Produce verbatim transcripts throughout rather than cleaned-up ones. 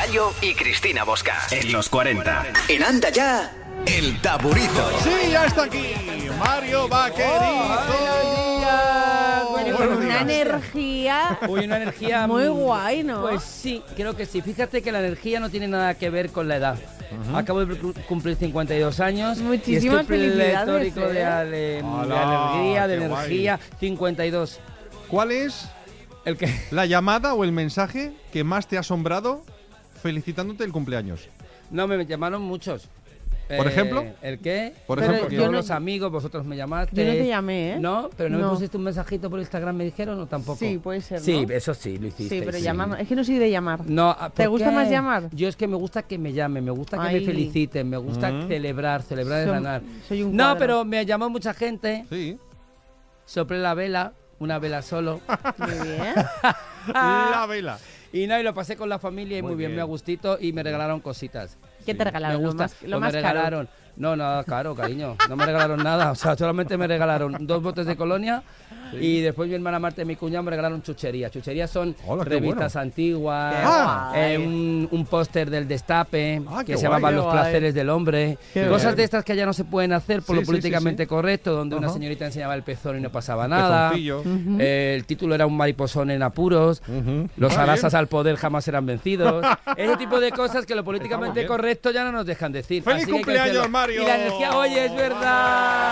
Gallo y Cristina Bosca. En los cuarenta. En Anda Ya, El Taburizo. Sí, ya está aquí. Mario Vaquerizo. Bueno, con una energía. Uy, una energía muy guay, ¿no? Pues sí, creo que sí. Fíjate que la energía no tiene nada que ver con la edad. Uh-huh. Acabo de cumplir cincuenta y dos años. Muchísimas y estoy felicidades. pletórico de, ale, Hola, de alegría, de qué energía. guay. cincuenta y dos. ¿Cuál es ¿El qué? la llamada o el mensaje que más te ha asombrado felicitándote el cumpleaños? No, me llamaron muchos. ¿Por Eh, ejemplo? ¿El qué? Por Pero ejemplo, yo yo no- los amigos, vosotros me llamaste. Yo no te llamé, ¿eh? No, pero no, No. me pusiste un mensajito por Instagram, me dijeron, o tampoco. Sí, puede ser, ¿no? Sí, eso sí, lo hiciste. Sí, pero llamar. Es que no soy de llamar. No, ¿Te ¿por gusta qué? más llamar? Yo es que me gusta que me llamen, me gusta que Ay. me feliciten, me gusta Mm. celebrar, celebrar el Som- ganar. soy un No, cuadro. pero me llamó mucha gente, Sí. soplé la vela, una vela solo. Muy bien. La vela. Y no, y lo pasé con la familia y muy, Muy bien, bien. me a gustito y me regalaron cositas. ¿Qué te regalaron? Me Lo gusta, más, lo pues más me caro. regalaron. No, nada caro, cariño. No me regalaron nada. O sea, solamente me regalaron dos botes de colonia y después mi hermana Marta y mi cuñado me regalaron chucherías. Chucherías son Hola, qué revistas bueno. antiguas, Ah. eh, un, un póster del Destape Ah, qué que se guay, llamaban qué Los guay. placeres del hombre. Qué Cosas bien. de estas que ya no se pueden hacer por Sí, lo sí, sí, políticamente sí. correcto, donde una Ajá. señorita enseñaba el pezón y no pasaba nada. Pezoncillo. Ujú. Eh, el título era Un mariposón en apuros. Ujú. Los Ah, arasas bien. al poder jamás serán vencidos. Ese tipo de cosas que lo políticamente bien. correcto ya no nos dejan decir. ¡Feliz Así que hay que cumpleaños, hacerlo. Mario! Y la energía, oye, es verdad.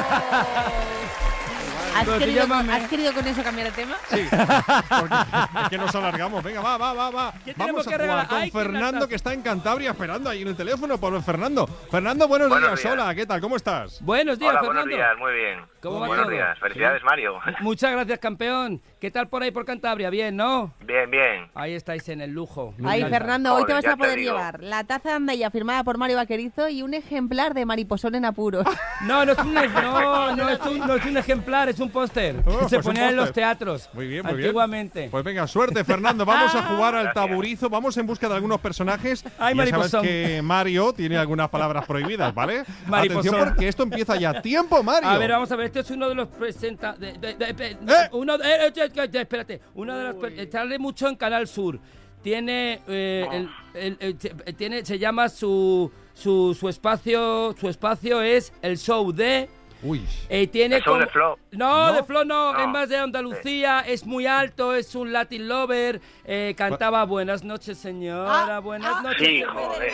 ¿Has Pero tú querido, llámame. ¿Has querido con eso cambiar de tema? Sí, porque es que nos alargamos. Venga, va, va, va, va. ¿Qué tenemos Vamos a que jugar regalar? con Ay, qué Fernando, lata. que está en Cantabria esperando ahí en el teléfono por Fernando. Fernando, buenos, Buenos días. días. Hola, ¿qué tal? ¿Cómo estás? Buenos días, Hola, Fernando. buenos días, muy bien. ¿Cómo va buenos todo? días, felicidades, Mario. Muchas gracias, campeón. ¿Qué tal por ahí por Cantabria? Bien, ¿no? Bien, bien. Ahí estáis en el lujo. Ahí, Mira, Fernando, hoy te Joder, vas ya a te poder digo. llevar la taza de Andaya firmada por Mario Vaquerizo y un ejemplar de Mariposón en apuros. No, no es un, no, no es un, no es un ejemplar, es un póster. Oh, que se pues un ponía en los póster. teatros. Muy bien, muy bien. Antiguamente. Pues venga, suerte, Fernando. Vamos a jugar al Gracias. taburizo. Vamos en busca de algunos personajes. Ay, ya sabes mariposón. que Mario tiene algunas palabras prohibidas, ¿vale? Mariposón. Atención porque esto empieza ya. ¡Tiempo, Mario! A ver, vamos a ver, este es uno de los presenta de, de- de- de- ¿Eh? uno de, eh, eh, eh, espérate, uno de los pre- sale mucho en Canal Sur. Tiene eh, el, el- el- se- tiene se llama su su su espacio, su espacio es el show de Uy. eh, tiene El show como- de Flo. No, ¿No? de Flo no, No. es más de Andalucía, es muy alto, es un Latin lover, eh, cantaba Buenas noches, señora, Ah, buenas ah, noches. Sí, señora. joder.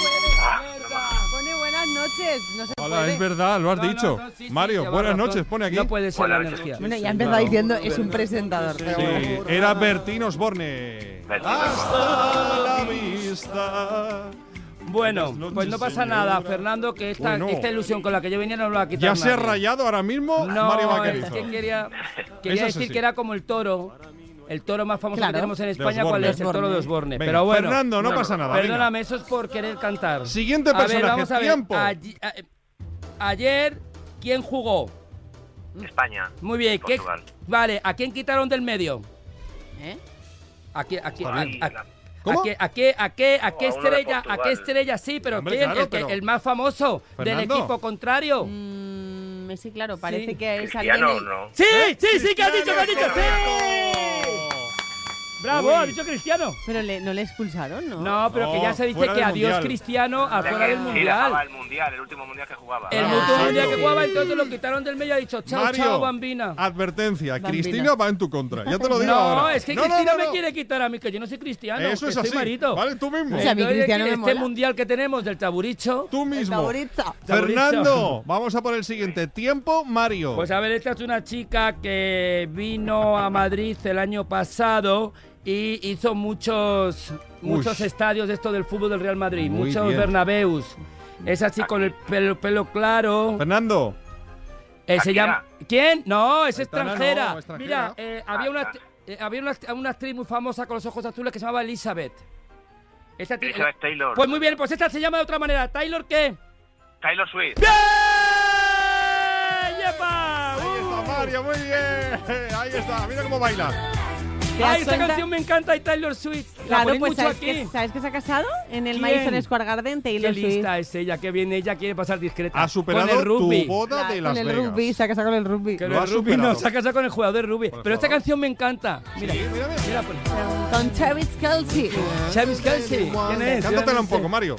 Pone buenas noches. No se Hola, puede. es verdad, lo has No, no, dicho. no, sí, sí, Mario, lleva buenas razón. noches, pone aquí. No puede ser Buenas la noches. energía. Bueno, ya empezó diciendo es un presentador. Pero bueno. Sí, era Bertín Osborne. Bertín. Hasta la vista. Bueno, Buenas noches, pues no pasa señora. nada, Fernando, que esta, Bueno. esta ilusión con la que yo venía no me la va a quitar Ya se ha nadie. rayado ahora mismo No, Mario es Vaquerizo. que quería, quería Eso decir sí. que era como el toro, el toro más famoso Claro. que tenemos en De España, Osborne. ¿cuál es? El Osborne. toro de Osborne. Venga, Pero bueno, Fernando, no pasa nada, venga. perdóname, eso es por querer cantar. Siguiente A ver, personaje, vamos a ver, tiempo. allí- a- ayer, ¿quién jugó? España. Muy bien, ¿qué? Portugal. Vale, ¿a quién quitaron del medio? ¿Eh? ¿A qué, a qué, Está a, bien. a- ¿Cómo? ¿A qué, a qué, a qué, a qué a uno de estrella, a qué Portugal. estrella sí, pero Hombre, ¿quién? claro, el, que- pero- el más famoso del Fernando. equipo contrario. Mm, sí, claro, parece Sí. que es alguien. Cristiano, el- no. Sí, sí, sí, que has dicho, que has dicho, sí. Correcto. Bravo, Uy. ha dicho Cristiano. Pero le- no le expulsaron, ¿no? No, pero que No, ya se dice fuera que del adiós Mundial. Cristiano O sea afuera que del sí, mundial. dejaba el mundial, el último mundial que jugaba. El Ah, último sí. mundial que jugaba, entonces lo quitaron del medio y ha dicho chao, Mario, chao, bambina. advertencia, Bambina. Cristina va en tu contra. Ya te lo digo No, ahora. es que No, no, Cristina no, me no. quiere quitar a mí, que yo no soy cristiano, Eso que es soy así. marito. Vale, tú mismo. O sea, a mí Entonces, Cristiano me este mola. mundial que tenemos del taburicho. Tú El mismo. favorito. Fernando, vamos a por el siguiente. Tiempo, Mario. Pues a ver, esta es una chica que vino a Madrid el año pasado y hizo muchos muchos Uy. estadios de esto del fútbol del Real Madrid, Muy muchos bien. Bernabéus. Es así con el pelo, pelo claro. Fernando. Eh, se Shakira. llama ¿Quién? No, es Aitana no, extranjera. extranjera. Mira, eh, había una Ah, eh, había una, una actriz muy famosa con los ojos azules que se llamaba Elizabeth. Esta ti- Elizabeth Taylor. Pues muy bien, pues esta se llama de otra manera. ¿Taylor qué? Taylor Swift. ¡Bien! ¡Yepa! Ahí está Mario, muy bien. Ahí está, mira cómo baila. das ¡Ay, esta cuenta? canción me encanta! Y Taylor Swift. La Claro, ponéis pues mucho ¿sabes aquí. que, ¿sabes que se ha casado? En el ¿Quién? Madison Square Garden, Qué Taylor Swift. lista es ella, qué bien ella quiere pasar discreta. Ha superado con el rugby. tu boda La- de Las con el Vegas. rugby, se ha casado con el rugby. Que Lo el ha rugby superado. no se ha casado con el jugador de rugby. Por Pero esta favor. canción me encanta. Mira, Sí, mira, mira. mira, pues. Con Travis Kelce. Travis Kelce. ¿Quién es? Cántatela un poco, Mario.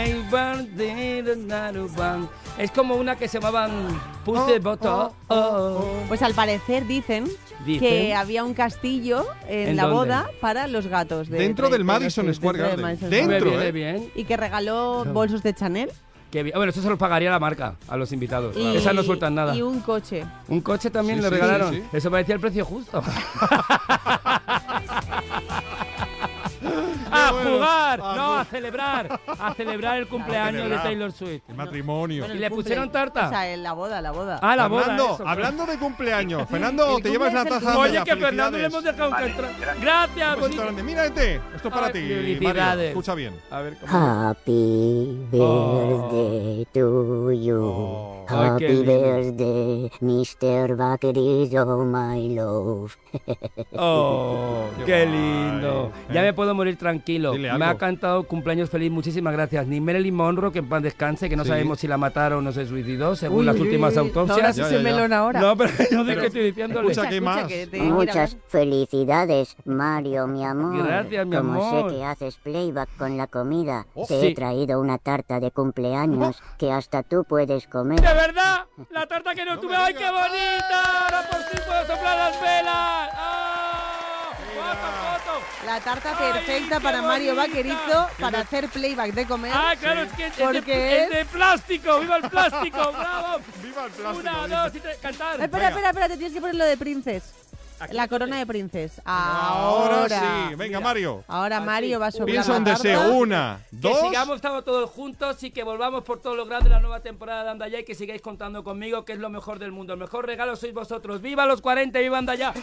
Es como una que se llamaban Push the Button. Oh, oh. Pues al parecer dicen, Dicen. que había un castillo en, ¿En la dónde? boda para los gatos. De, Dentro de- del de Madison los- Square dentro del Garden. Madison Dentro, Square Me ¿eh? viene bien. Y que regaló bolsos de Chanel. Qué bien. Bueno, esto se lo pagaría la marca a los invitados. Y, Esas no sueltan nada. Y un coche. Un coche también Sí, le sí, regalaron. sí, sí. Eso parecía el precio justo. ¡A bueno. jugar! Ah, No, no. a celebrar. A celebrar el cumpleaños de celebrar. Taylor Swift. El matrimonio. Bueno, ¿Y el le cumple. pusieron tarta? O sea, en la boda, la boda. Ah, la boda. hablando, eso. hablando de cumpleaños, Fernando, El te llevas la cumple es el taza cumple. de Oye, que Fernando le hemos dejado un Vale, contra- gracias. Gracias, Un besito bonito. grande. Mira este. Esto es para Ay, ti, felicidades. Mario. Escucha bien. A ver cómo. Happy birthday to you. Oh. Ay, qué Happy lindo. birthday, mister Vaquerizo, my love. Oh, Qué qué guay. lindo. ¿Eh? Ya me puedo morir tranquilo. Dile Me ha algo. cantado cumpleaños feliz, muchísimas gracias. Ni Marilyn Monroe, que en paz descanse, que no Sí. sabemos si la mataron o se suicidó, según Uy, las uy, últimas uy. autopsias. Ahora sí Ya, se ya, ya. melón ahora. No, pero yo de Pero- qué estoy diciéndole. Escucha, ¿qué más? que te- Muchas felicidades, Mario, mi amor. Gracias, mi Como amor. sé que haces playback con la comida, Oh, te sí. he traído una tarta de cumpleaños que hasta tú puedes comer. ¡De verdad! ¡La tarta que no, No tuve! me ¡Ay, digas. qué bonita! ¡Ahora por fin puedo soplar las velas! ¡Ah! ¡Foto, foto! La tarta Ay, perfecta qué para Mario bonita. Vaquerizo para hacer playback de comer. ¡Ah, claro! Es que es, de, Porque es de plástico! ¡Viva el plástico! ¡Bravo! Viva el plástico. Una, dice. dos y tres. ¡Cantar! Espera, Venga. espera, espera, te tienes que poner lo de Princes. La corona de Princes. Ahora. Ahora sí. Venga, Mario. Ahora Así. Mario va a soplar Piensa la un tarta. deseo. Una, Que dos. sigamos estando todos juntos y que volvamos por todo lo grande la nueva temporada de Anda Ya y que sigáis contando conmigo, que es lo mejor del mundo. El mejor regalo sois vosotros. ¡Viva los cuarenta y viva Anda Ya!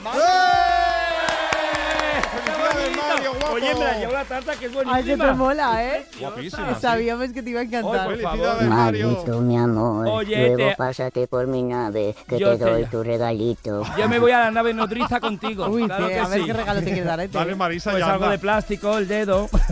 ¡Felicidades, Mario, guapo! Oye, me la llevo la tarta, que es buenísima. Ay, que te mola, ¿eh? Guapísima. sí. Sabíamos que te iba a encantar. Ay, por Felicidades, Mario. Marito, mi amor, Oye, luego te- pásate por mi nave, que Yo te te- doy tu regalito. Yo me voy a la nave nodriza contigo. Uy, claro te- que a ver sí. qué regalo te quieres dar, ¿eh? Dale, Marisa, Pues ya algo anda. de plástico, el dedo.